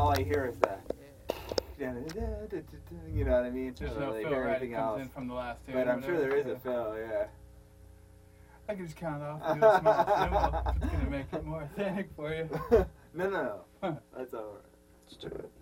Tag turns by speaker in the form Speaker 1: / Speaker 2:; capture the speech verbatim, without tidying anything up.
Speaker 1: all I hear is that. You know what I mean?
Speaker 2: There's
Speaker 1: I don't
Speaker 2: no
Speaker 1: really
Speaker 2: fill,
Speaker 1: hear
Speaker 2: right?
Speaker 1: anything
Speaker 2: It comes
Speaker 1: else.
Speaker 2: in from the last two.
Speaker 1: But I'm sure there is a fill, yeah.
Speaker 2: I can just count off and do a small cymbal. It's going to make it more authentic for you.
Speaker 1: No, no, no. That's all right.
Speaker 3: Let's do it.